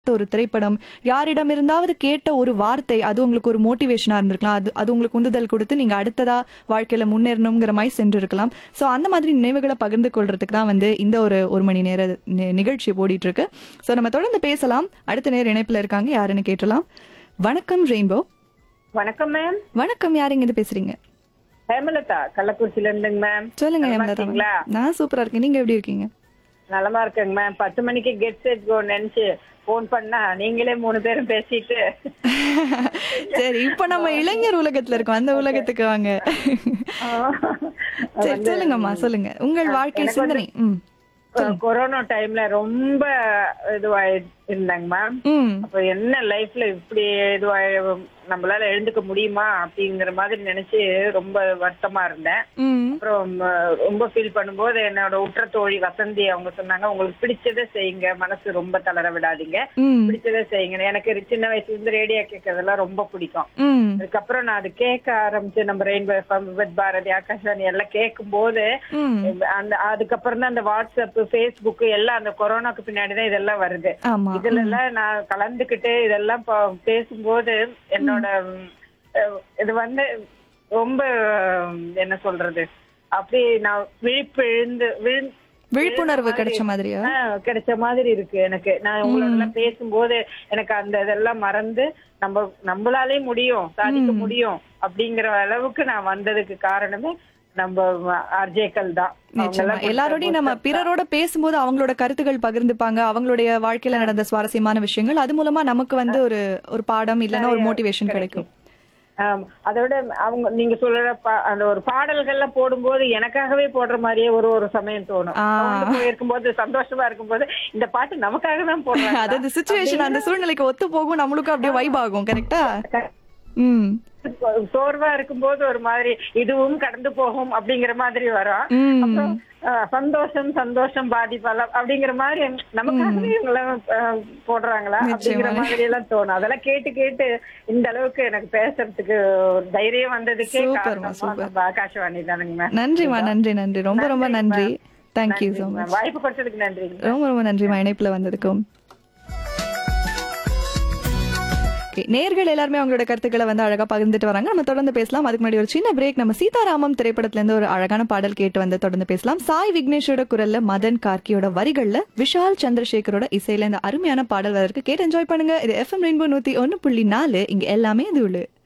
ஒரு திரைப்படம், யாரிடமிருந்தாவது கேட்ட ஒரு வார்த்தை, அது உங்களுக்கு ஒரு மோட்டிவேஷனா இருந்திருக்கலாம். அது அது உங்களுக்கு உந்துதல் கொடுத்து நீங்க அடுத்ததா வாழ்க்கையில முன்னேறணுங்கிற மாரி சென்றிருக்கலாம். சோ அந்த மாதிரி நினைவுகள பகிர்ந்து கொள்றதுக்கு தான் வந்து இந்த ஒரு 1 மணி நேர நிகழ்ச்சி ஓடிட்டு இருக்கு. சோ நம்ம தொடர்ந்து பேசலாம். அடுத்த நேர இணைப்புல இருக்காங்க. யாருன்னு கேட்டலாம். வணக்கம் ரெயின்போ. வணக்கம் மேம். வணக்கம். யார் இங்க இருந்து பேசுறீங்க? ஹேமலதா கள்ளக்குறிச்சில இருந்துங்க மேம். சொல்லுங்க நலமா ஹேமலதா. இருக்கீங்களா? நான் சூப்பரா இருக்கேன். நீங்க எப்படி இருக்கீங்க? நலமா இருக்கேங்க மேம். 10 மணிக்கு கெட் செட் கோ நினைச்சு போன் பண்ணா நீங்களே 3 பேரும் பேசிட்டு சரி, இப்ப நம்ம இளைஞர் உலகத்துல இருக்கோம். அந்த உலகத்துக்கு வாங்க. சரி, வந்து சொல்லுங்கம்மா, சொல்லுங்க. உங்கள் வாழ்க்கை எனக்கு வந்து சிந்தனை. கொரோனா டைம்ல ரொம்ப இதுவா இருந்தாங்க மேம். ம். அப்ப என்ன லைஃப்ல இப்படி இதுவா நம்மளால எழுந்துக்க முடியுமா அப்படிங்கிற மாதிரி நினைச்சு ரொம்ப வருத்தமா இருந்தேன். ம். அப்புறம் ரொம்ப ஃபீல் பண்ணும்போது என்னோட உற்ற தோழி வசந்தி அவங்க சொன்னாங்க, உங்களுக்கு பிடிச்சதை செய்யுங்க, மனசு ரொம்ப தளர விடாதீங்க, ம். பிடிச்சதை செய்யுங்க. எனக்கு சின்ன வயசுல இருந்து ரேடியோ கேட்கறதெல்லாம் ரொம்ப பிடிக்கும். ம். அதுக்கப்புறம் நான் அது கேட்க ஆரம்பிச்சு நம்ம rainbow FM, with Bharathi, Akashvani எல்லாம் கேட்கும் போது ம். அந்த அதுக்கப்புறம் தான் அந்த வாட்ஸ்அப், ஃபேஸ்புக் எல்லாம் அந்த கொரோனாக்கு பின்னாடிதான் இதெல்லாம் வருது. ஆமா. இதுல எல்லாம் நான் கலந்துகிட்டு இதெல்லாம் பேசும்போது என்னோட இது வந்து ரொம்ப என்ன சொல்றது, அப்படி நான் விழிப்புணர்வு கிடைச்ச மாதிரியா? கிடைச்ச மாதிரி இருக்கு எனக்கு. நான் உங்களோட எல்லாம் பேசும்போது எனக்கு அந்த இதெல்லாம் மறந்து நம்மளாலே முடியும், சாதிக்க முடியும் அப்படிங்கிற அளவுக்கு நான் வந்ததுக்கு காரணமே நம்ம ஆர்ஜேக்கள் தான். நிச்சயமா. எல்லாரோடையும் நம்ம பிறரோட பேசும்போது அவங்களோட கருத்துக்கள் பகிர்ந்துப்பாங்க, அவங்களுடைய வாழ்க்கையில நடந்த சுவாரஸ்யமான விஷயங்கள். அது மூலமா நமக்கு வந்து ஒரு பாடம் இல்லைன்னா ஒரு மோட்டிவேஷன் கிடைக்கும். அதோட அவங்க நீங்க சொல்ற அந்த ஒரு பாடல்கள்லாம் போடும்போது எனக்காகவே போடுற மாதிரியே ஒரு சமயம் தோணும். இருக்கும்போது சந்தோஷமா இருக்கும்போது இந்த பாட்டு நமக்காக தான் போடுறாங்க. அதாவது சிச்சுவேஷன், அந்த சூழ்நிலைக்கு ஒத்து போகும், நம்மளுக்கும் அப்படியே வைப் ஆகும். கரெக்டா? ம். சோர்வா இருக்கும்போது ஒரு மாதிரி இதுவும் கடந்து போகும் அப்படிங்கிற மாதிரி வரும். அப்புறம் சந்தோஷம் பாதிப்பலாம் அப்படிங்கிற மாதிரி நமக்காகவே இவங்கெல்லாம் போடுறாங்களா அப்படிங்கிற மாதிரி எல்லாம் தோணும். அதெல்லாம் கேட்டு கேட்டு இந்த அளவுக்கு எனக்கு பேசுறதுக்கு தைரியம் வந்ததுக்கே ஆகாஷவாணி தானுங்க. நன்றிமா, நன்றி நன்றி, ரொம்ப ரொம்ப நன்றி. Thank you so much. வாய்ப்பு கொடுத்ததுக்கு நன்றி. ரொம்ப ரொம்ப நன்றிமா இணைப்புல வந்ததுக்கும். நேர்கள் எல்லாருமே அவங்களோட கருத்துக்களை வந்து அழகா பகிர்ந்துட்டு வராங்க. நம்ம தொடர்ந்து பேசலாம். அதுக்கு முன்னாடி ஒரு சின்ன பிரேக். நம்ம சீதாராமம் திரைப்படத்துல இருந்து ஒரு அழகான பாடல் கேட்டு வந்து தொடர்ந்து பேசலாம். சாய் விக்னேஷோட குரல்ல, மதன் கார்கியோட வரிகள்ல, விஷால் சந்திரசேகரோட இசையில இந்த அருமையான பாடல் வர இருக்கு. கேட்டு என்ஜாய் பண்ணுங்க. இது FM ரெயின்போ 101.4. இங்க எல்லாமே இது உள்ள